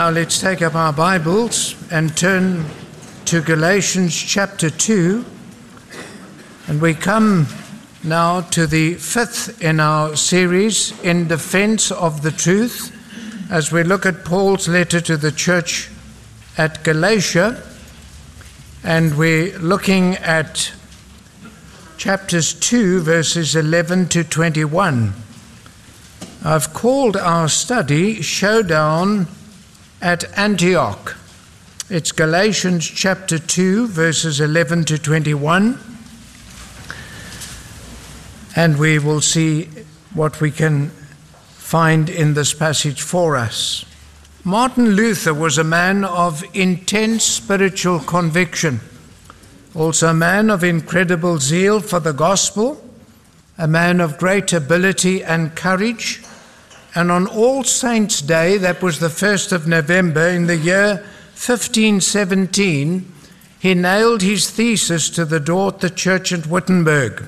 Now let's take up our Bibles and turn to Galatians chapter 2. And we come now to the fifth in our series, In Defense of the Truth, as we look at Paul's letter to the church at Galatia. And we're looking at chapters 2, verses 11 to 21. I've called our study Showdown at Antioch. It's Galatians chapter 2, verses 11 to 21. And we will see what we can find in this passage for us. Martin Luther was a man of intense spiritual conviction, also a man of incredible zeal for the gospel, a man of great ability and courage. And on All Saints' Day, that was the 1st of November in the year 1517, he nailed his thesis to the door at the church at Wittenberg.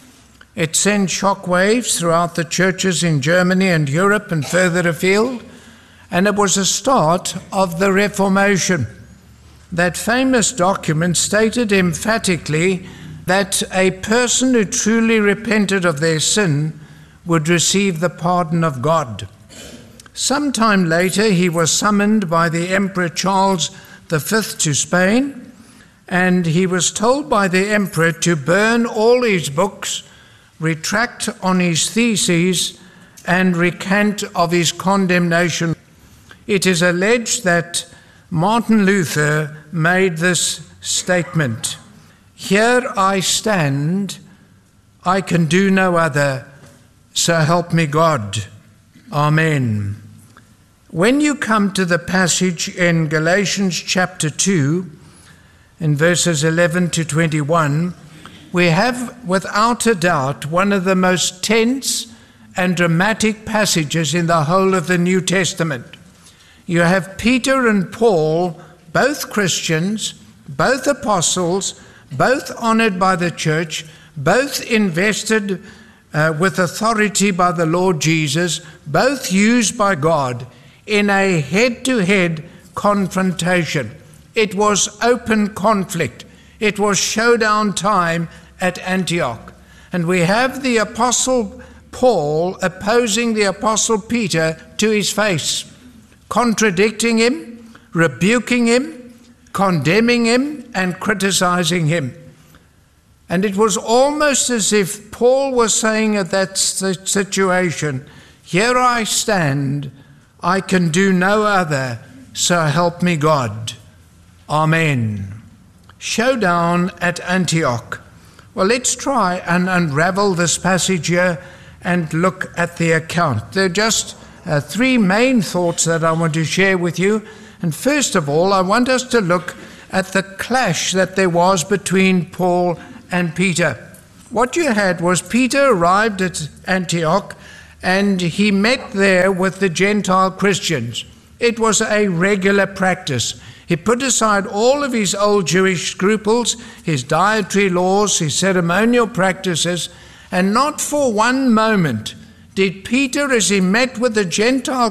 It sent shockwaves throughout the churches in Germany and Europe and further afield, and it was a start of the Reformation. That famous document stated emphatically that a person who truly repented of their sin would receive the pardon of God. Sometime later, he was summoned by the Emperor Charles V to Spain, and he was told by the emperor to burn all his books, retract on his theses, and recant of his condemnation. It is alleged that Martin Luther made this statement: "Here I stand, I can do no other, so help me God. Amen." When you come to the passage in Galatians chapter 2, in verses 11 to 21, we have without a doubt one of the most tense and dramatic passages in the whole of the New Testament. You have Peter and Paul, both Christians, both apostles, both honored by the church, both invested with authority by the Lord Jesus, both used by God in a head-to-head confrontation. It was open conflict. It was showdown time at Antioch. And we have the Apostle Paul opposing the Apostle Peter to his face, contradicting him, rebuking him, condemning him, and criticizing him. And it was almost as if Paul was saying at that situation, "Here I stand, I can do no other, so help me God. Amen." Showdown at Antioch. Well, let's try and unravel this passage here and look at the account. There are just three main thoughts that I want to share with you. And first of all, I want us to look at the clash that there was between Paul and Peter. What you had was Peter arrived at Antioch and he met there with the Gentile Christians. It was a regular practice. He put aside all of his old Jewish scruples, his dietary laws, his ceremonial practices, and not for one moment did Peter, as he met with the Gentile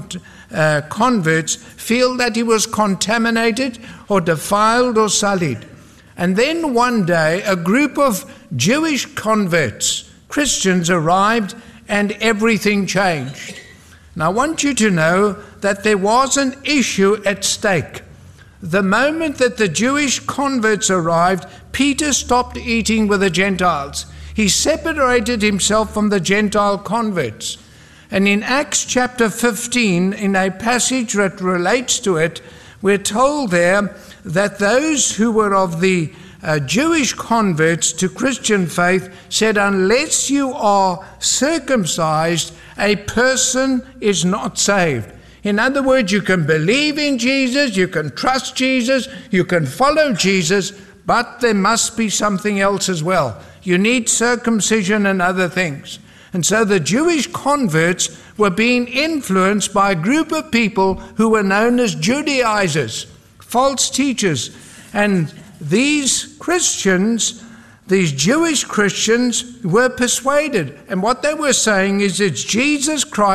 converts, feel that he was contaminated or defiled or sullied. And then one day, a group of Jewish converts, Christians, arrived and everything changed. Now, I want you to know that there was an issue at stake. The moment that the Jewish converts arrived, Peter stopped eating with the Gentiles. He separated himself from the Gentile converts. And in Acts chapter 15, in a passage that relates to it, we're told there that those who were of the Jewish converts to Christian faith said, "Unless you are circumcised, a person is not saved." In other words, you can believe in Jesus, you can trust Jesus, you can follow Jesus, but there must be something else as well. You need circumcision and other things. And so the Jewish converts were being influenced by a group of people who were known as Judaizers, false teachers. And these Christians, these Jewish Christians, were persuaded. And what they were saying is it's Jesus Christ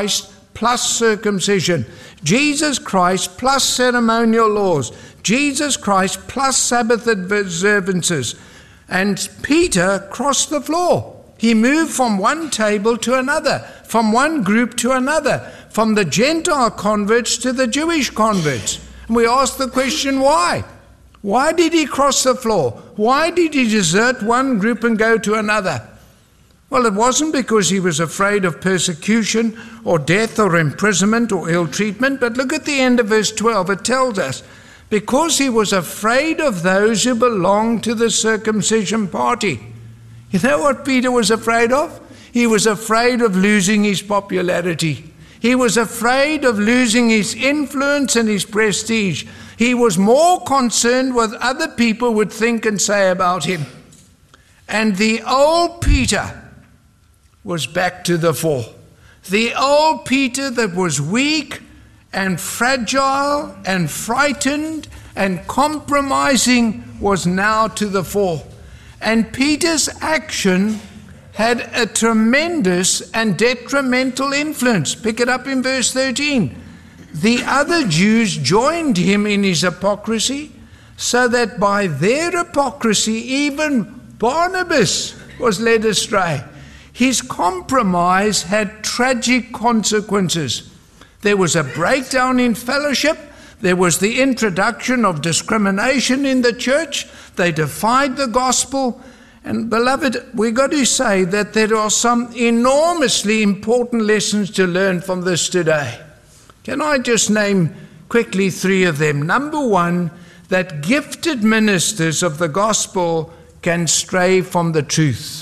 plus circumcision, Jesus Christ plus ceremonial laws, Jesus Christ plus Sabbath observances. And Peter crossed the floor. He moved from one table to another, from one group to another, from the Gentile converts to the Jewish converts. And we ask the question, why? Why did he cross the floor? Why did he desert one group and go to another? Well, it wasn't because he was afraid of persecution or death or imprisonment or ill treatment, but look at the end of verse 12. It tells us, because he was afraid of those who belonged to the circumcision party. You know what Peter was afraid of? He was afraid of losing his popularity. He was afraid of losing his influence and his prestige. He was more concerned what other people would think and say about him. And the old Peter was back to the fore. The old Peter that was weak and fragile and frightened and compromising was now to the fore. And Peter's action had a tremendous and detrimental influence. Pick it up in verse 13. The other Jews joined him in his hypocrisy, so that by their hypocrisy even Barnabas was led astray. His compromise had tragic consequences. There was a breakdown in fellowship. There was the introduction of discrimination in the church. They defied the gospel. And beloved, we've got to say that there are some enormously important lessons to learn from this today. Can I just name quickly 3 of them? Number 1, that gifted ministers of the gospel can stray from the truth.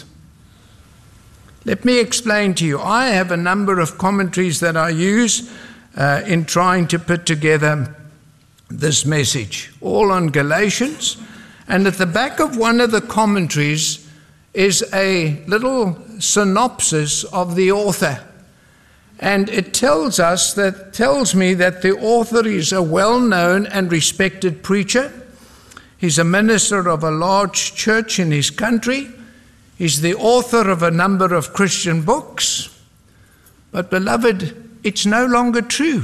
Let me explain to you. I have a number of commentaries that I use in trying to put together this message, all on Galatians. And at the back of one of the commentaries is a little synopsis of the author. And it tells me that the author is a well-known and respected preacher. He's a minister of a large church in his country. He's the author of a number of Christian books. But beloved, it's no longer true.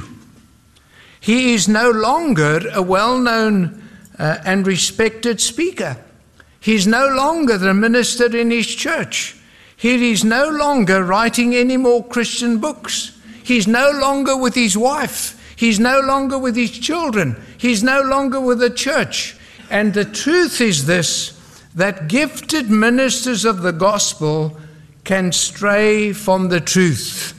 He is no longer a well-known and respected speaker. He's no longer the minister in his church. He is no longer writing any more Christian books. He's no longer with his wife. He's no longer with his children. He's no longer with the church. And the truth is this, that gifted ministers of the gospel can stray from the truth.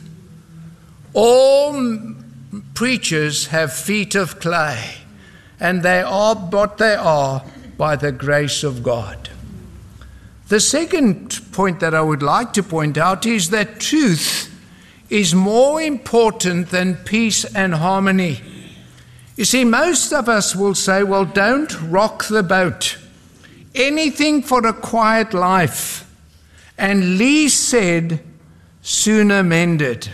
All preachers have feet of clay, and they are what they are by the grace of God. The second point that I would like to point out is that truth is more important than peace and harmony. You see, most of us will say, well, don't rock the boat. Anything for a quiet life. And Lee said, sooner mended.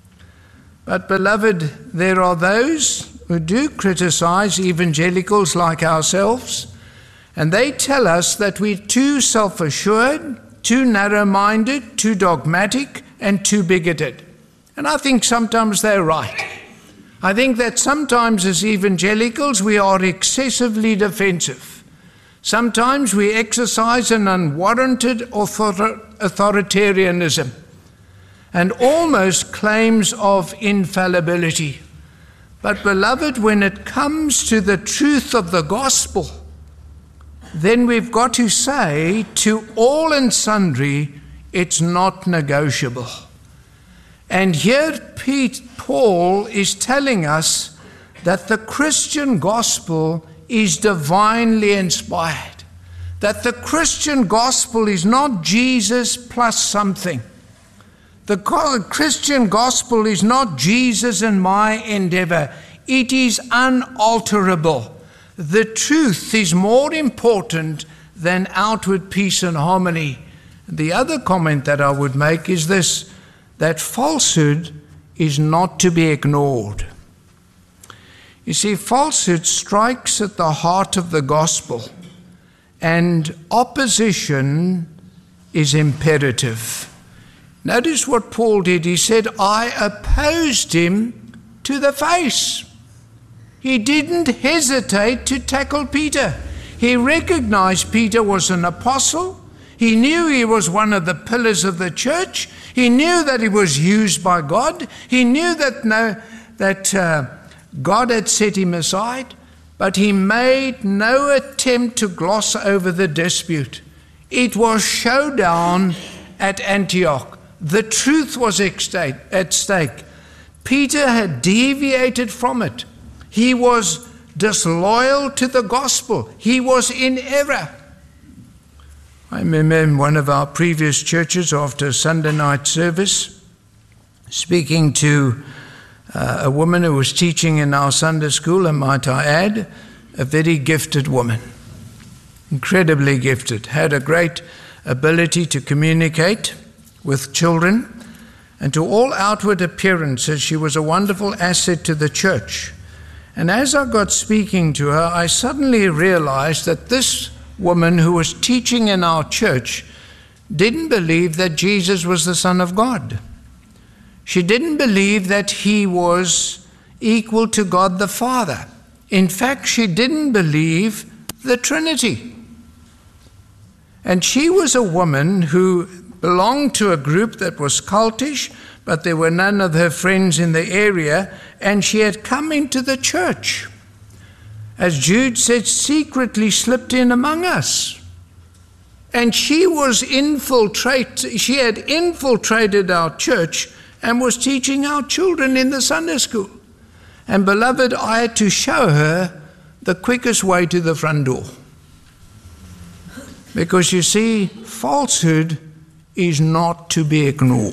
But beloved, there are those who do criticize evangelicals like ourselves, and they tell us that we're too self-assured, too narrow-minded, too dogmatic, and too bigoted. And I think sometimes they're right. I think that sometimes as evangelicals we are excessively defensive. Sometimes we exercise an unwarranted authoritarianism and almost claims of infallibility. But beloved, when it comes to the truth of the gospel, then we've got to say to all and sundry, it's not negotiable. And here Paul is telling us that the Christian gospel is divinely inspired. That the Christian gospel is not Jesus plus something. The Christian gospel is not Jesus and my endeavor. It is unalterable. The truth is more important than outward peace and harmony. The other comment that I would make is this, that falsehood is not to be ignored. You see, falsehood strikes at the heart of the gospel, and opposition is imperative. Notice what Paul did. He said, I opposed him to the face. He didn't hesitate to tackle Peter. He recognized Peter was an apostle. He knew he was one of the pillars of the church. He knew that he was used by God. He knew that God had set him aside, but he made no attempt to gloss over the dispute. It was showdown at Antioch. The truth was at stake. Peter had deviated from it. He was disloyal to the gospel. He was in error. I remember in one of our previous churches after a Sunday night service, speaking to a woman who was teaching in our Sunday school, and might I add, a very gifted woman, incredibly gifted, had a great ability to communicate with children, and to all outward appearances she was a wonderful asset to the church. And as I got speaking to her, I suddenly realized that this woman who was teaching in our church didn't believe that Jesus was the Son of God. She didn't believe that he was equal to God the Father. In fact, she didn't believe the Trinity. And she was a woman who belonged to a group that was cultish, but there were none of her friends in the area, and she had come into the church. As Jude said, secretly slipped in among us. And she had infiltrated our church and was teaching our children in the Sunday school. And beloved, I had to show her the quickest way to the front door. Because you see, falsehood is not to be ignored.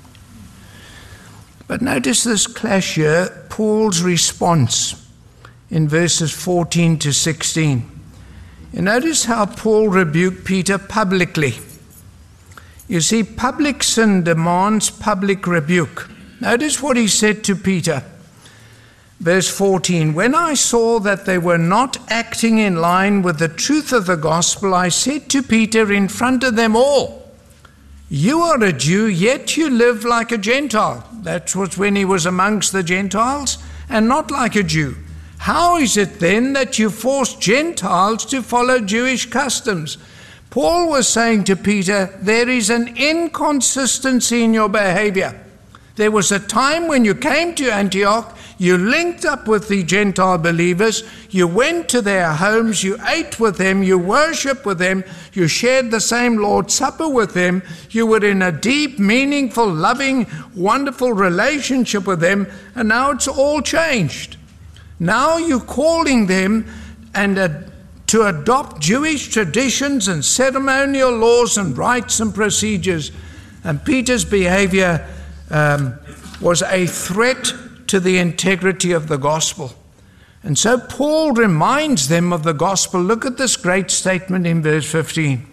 But notice this clash here, Paul's response in verses 14 to 16. You notice how Paul rebuked Peter publicly. You see, public sin demands public rebuke. Notice what he said to Peter. Verse 14, when I saw that they were not acting in line with the truth of the gospel, I said to Peter in front of them all, you are a Jew, yet you live like a Gentile. That was when he was amongst the Gentiles, and not like a Jew. How is it then that you force Gentiles to follow Jewish customs? Paul was saying to Peter, there is an inconsistency in your behavior. There was a time when you came to Antioch, you linked up with the Gentile believers, you went to their homes, you ate with them, you worshiped with them, you shared the same Lord's Supper with them, you were in a deep, meaningful, loving, wonderful relationship with them, and now it's all changed. Now you're calling them to adopt Jewish traditions and ceremonial laws and rites and procedures. And Peter's behavior was a threat to the integrity of the gospel. And so Paul reminds them of the gospel. Look at this great statement in verse 15.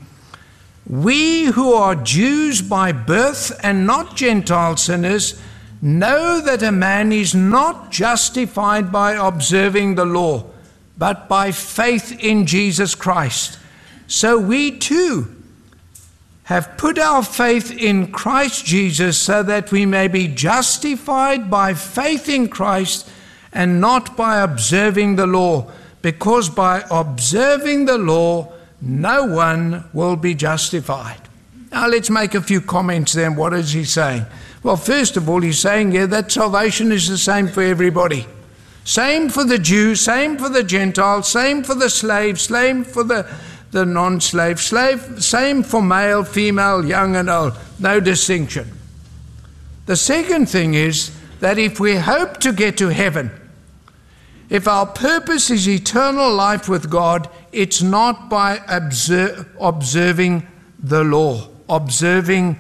We who are Jews by birth and not Gentile sinners know that a man is not justified by observing the law, but by faith in Jesus Christ. So we too have put our faith in Christ Jesus so that we may be justified by faith in Christ and not by observing the law, because by observing the law, no one will be justified. Now let's make a few comments then. What is he saying? Well, first of all, he's saying here that salvation is the same for everybody. Same for the Jew, same for the Gentile, same for the slave, same for the non-slave, same for male, female, young and old. No distinction. The second thing is that if we hope to get to heaven, if our purpose is eternal life with God, it's not by observing the law, observing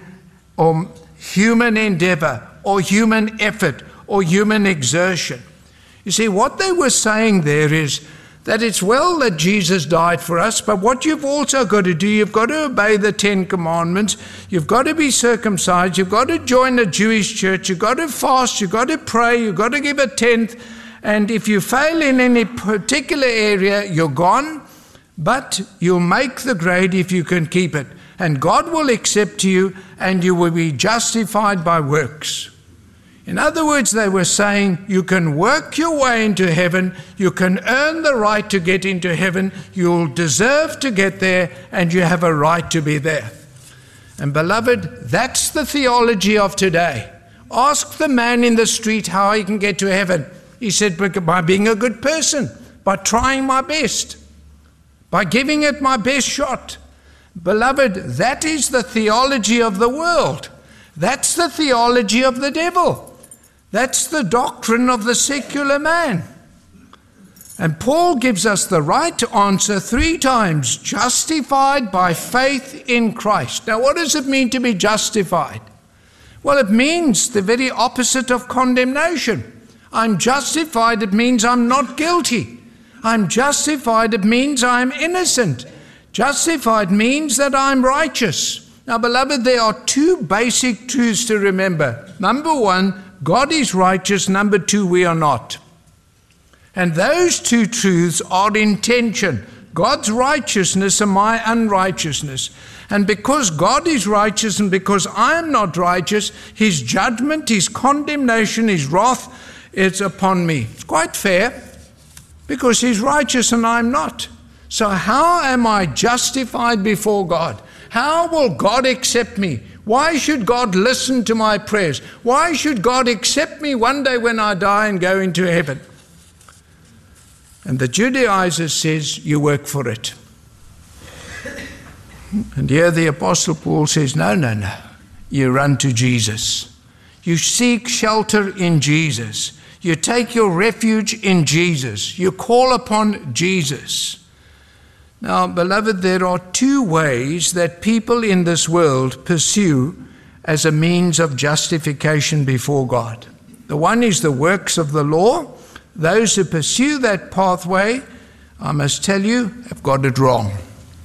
human endeavor or human effort or human exertion. You see, what they were saying there is that it's well that Jesus died for us, but what you've also got to do, you've got to obey the 10 Commandments, you've got to be circumcised, you've got to join a Jewish church, you've got to fast, you've got to pray, you've got to give a tenth, and if you fail in any particular area, you're gone, but you'll make the grade if you can keep it. and God will accept you, and you will be justified by works. In other words, they were saying, you can work your way into heaven, you can earn the right to get into heaven, you'll deserve to get there, and you have a right to be there. And beloved, that's the theology of today. Ask the man in the street how he can get to heaven. He said, by being a good person, by trying my best, by giving it my best shot. Beloved, that is the theology of the world. That's the theology of the devil. That's the doctrine of the secular man. And Paul gives us the right answer 3 times: justified by faith in Christ. Now, what does it mean to be justified? Well, it means the very opposite of condemnation. I'm justified, it means I'm not guilty. I'm justified, it means I'm innocent. Justified means that I'm righteous. Now, beloved, there are 2 basic truths to remember. Number 1, God is righteous. Number 2, we are not. And those 2 truths are in tension. God's righteousness and my unrighteousness. And because God is righteous and because I am not righteous, his judgment, his condemnation, his wrath is upon me. It's quite fair, because he's righteous and I'm not. So how am I justified before God? How will God accept me? Why should God listen to my prayers? Why should God accept me one day when I die and go into heaven? And the Judaizer says, you work for it. And here the Apostle Paul says, no. You run to Jesus. You seek shelter in Jesus. You take your refuge in Jesus. You call upon Jesus. Now, beloved, there are 2 ways that people in this world pursue as a means of justification before God. The one is the works of the law. Those who pursue that pathway, I must tell you, have got it wrong.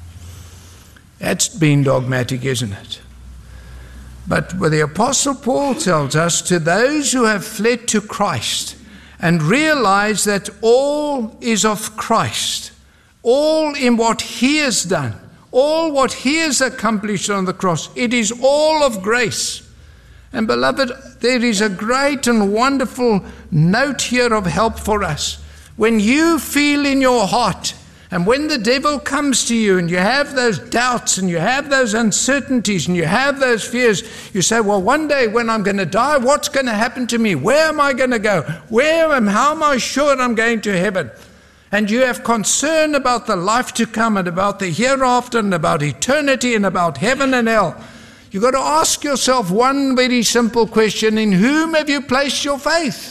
That's being dogmatic, isn't it? But what the Apostle Paul tells us, to those who have fled to Christ and realize that all is of Christ, all in what he has done, all what he has accomplished on the cross, it is all of grace. And beloved, there is a great and wonderful note here of help for us. When you feel in your heart, and when the devil comes to you and you have those doubts and you have those uncertainties and you have those fears, you say, well, one day when I'm going to die, what's going to happen to me? Where am I going to go? How am I sure I'm going to heaven? And you have concern about the life to come and about the hereafter and about eternity and about heaven and hell. You've got to ask yourself one very simple question: in whom have you placed your faith?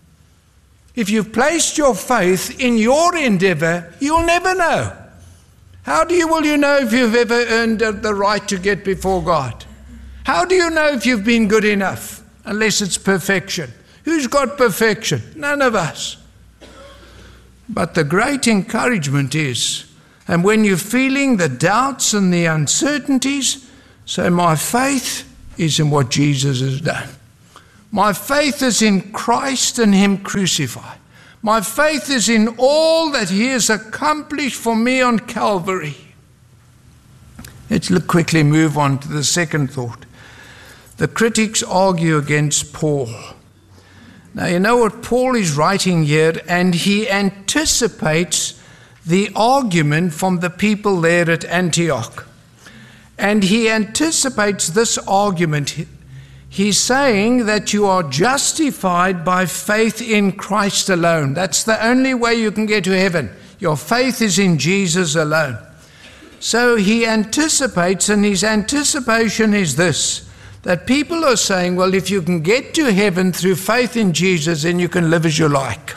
If you've placed your faith in your endeavor, you'll never know. How will you know if you've ever earned the right to get before God? How do you know if you've been good enough? Unless it's perfection. Who's got perfection? None of us. But the great encouragement is, and when you're feeling the doubts and the uncertainties, say, my faith is in what Jesus has done. My faith is in Christ and him crucified. My faith is in all that he has accomplished for me on Calvary. Let's quickly move on to the second thought. The critics argue against Paul. Now, you know what Paul is writing here, and he anticipates the argument from the people there at Antioch. And he anticipates this argument. He's saying that you are justified by faith in Christ alone. That's the only way you can get to heaven. Your faith is in Jesus alone. So he anticipates, and his anticipation is this, that people are saying, well, if you can get to heaven through faith in Jesus, then you can live as you like.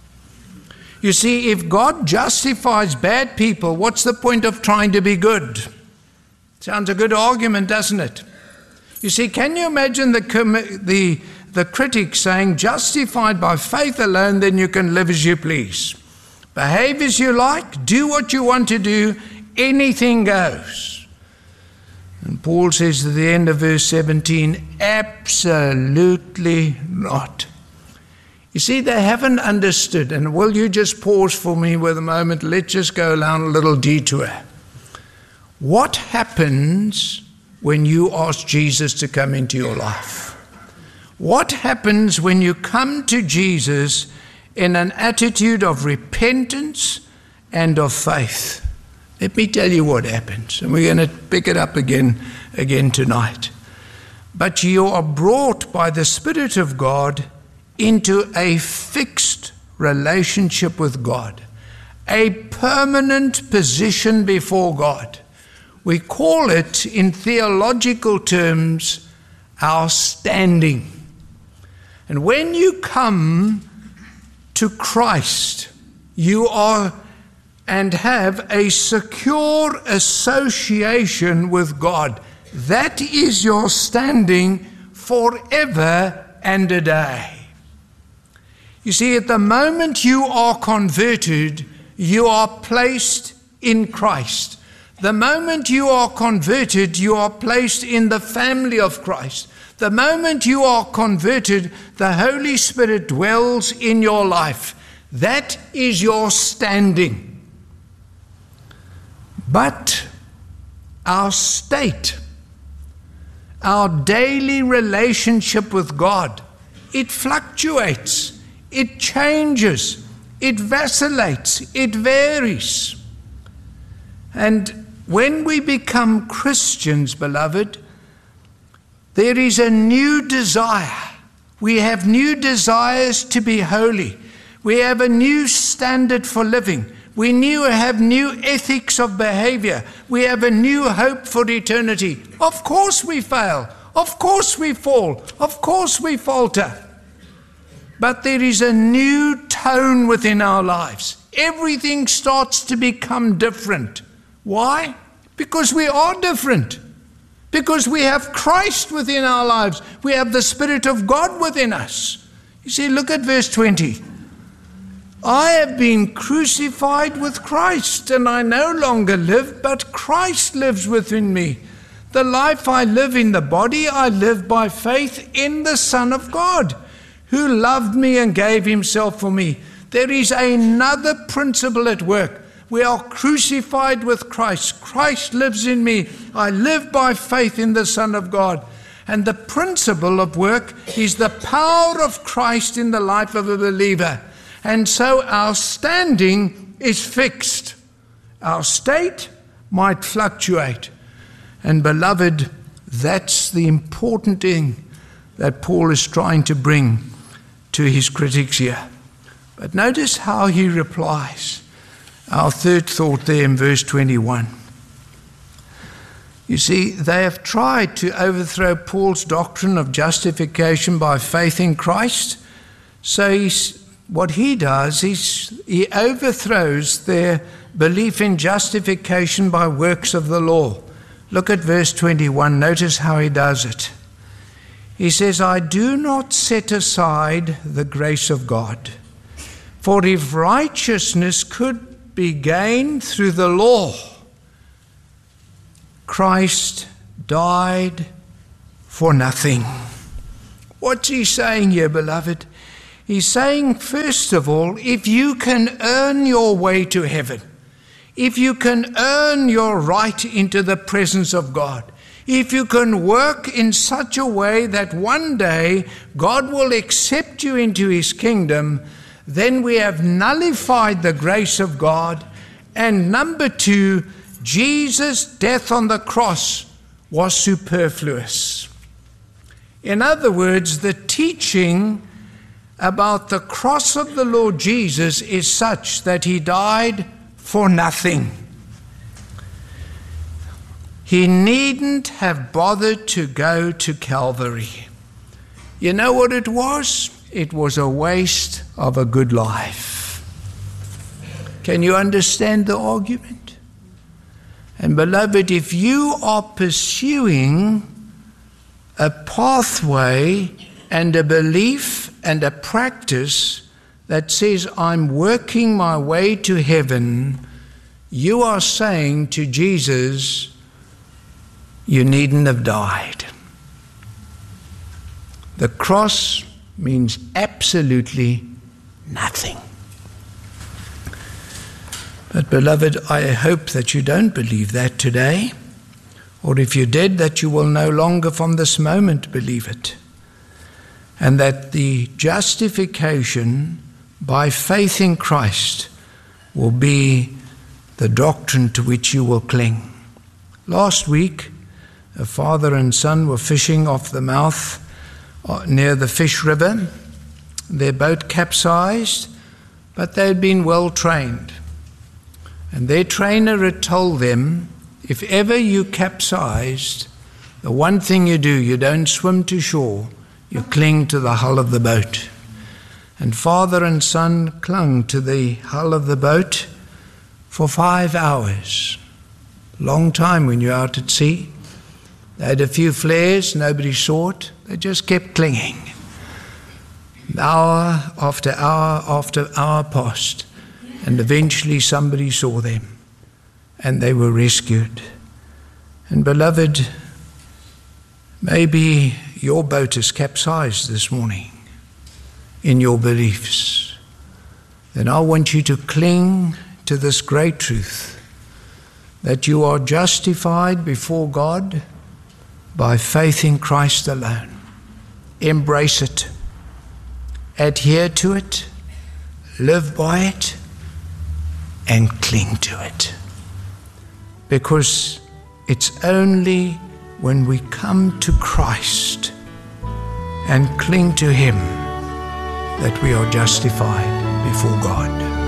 You see, if God justifies bad people, what's the point of trying to be good? Sounds a good argument, doesn't it? You see, can you imagine the critic saying, justified by faith alone, then you can live as you please. Behave as you like, do what you want to do, anything goes. And Paul says at the end of verse 17, absolutely not. You see, they haven't understood. And will you just pause for me with a moment? Let's just go down a little detour. What happens when you ask Jesus to come into your life? What happens when you come to Jesus in an attitude of repentance and of faith? Let me tell you what happens, and we're going to pick it up again tonight. But you are brought by the Spirit of God into a fixed relationship with God, a permanent position before God. We call it, in theological terms, our standing. And when you come to Christ, you are and have a secure association with God. That is your standing forever and a day. You see, at the moment you are converted, you are placed in Christ. The moment you are converted, you are placed in the family of Christ. The moment you are converted, the Holy Spirit dwells in your life. That is your standing. But our state, our daily relationship with God, it fluctuates, it changes, it vacillates, it varies. And when we become Christians, beloved, there is a new desire. We have new desires to be holy. We have a new standard for living. We have new ethics of behavior. We have a new hope for eternity. Of course we fail. Of course we fall. Of course we falter. But there is a new tone within our lives. Everything starts to become different. Why? Because we are different. Because we have Christ within our lives. We have the Spirit of God within us. You see, look at verse 20. I have been crucified with Christ, and I no longer live, but Christ lives within me. The life I live in the body, I live by faith in the Son of God, who loved me and gave himself for me. There is another principle at work. We are crucified with Christ. Christ lives in me. I live by faith in the Son of God. And the principle of work is the power of Christ in the life of a believer. And so our standing is fixed. Our state might fluctuate. And beloved, that's the important thing that Paul is trying to bring to his critics here. But notice how he replies. Our third thought there in verse 21. You see, they have tried to overthrow Paul's doctrine of justification by faith in Christ. So what he does is he overthrows their belief in justification by works of the law. Look at verse 21. Notice how he does it. He says, I do not set aside the grace of God. For if righteousness could be gained through the law, Christ died for nothing. What's he saying here, beloved? He's saying, first of all, if you can earn your way to heaven, if you can earn your right into the presence of God, if you can work in such a way that one day God will accept you into his kingdom, then we have nullified the grace of God. And number two, Jesus' death on the cross was superfluous. In other words, the teaching about the cross of the Lord Jesus is such that he died for nothing. He needn't have bothered to go to Calvary. You know what it was? It was a waste of a good life. Can you understand the argument? And beloved, if you are pursuing a pathway and a belief and a practice that says, I'm working my way to heaven, you are saying to Jesus, you needn't have died. The cross means absolutely nothing. But beloved, I hope that you don't believe that today, or if you did, that you will no longer from this moment believe it, and that the justification by faith in Christ will be the doctrine to which you will cling. Last week, a father and son were fishing off the mouth near the Fish River. Their boat capsized, but they had been well trained. And their trainer had told them, if ever you capsized, the one thing you do, you don't swim to shore, you cling to the hull of the boat. And father and son clung to the hull of the boat for 5 hours. Long time when you're out at sea. They had a few flares, nobody saw it, they just kept clinging. Hour after hour after hour passed, and eventually somebody saw them, and they were rescued. And beloved, maybe your boat is capsized this morning in your beliefs. Then I want you to cling to this great truth, that you are justified before God by faith in Christ alone. Embrace it, adhere to it, live by it, and cling to it. Because it's only when we come to Christ and cling to Him that we are justified before God.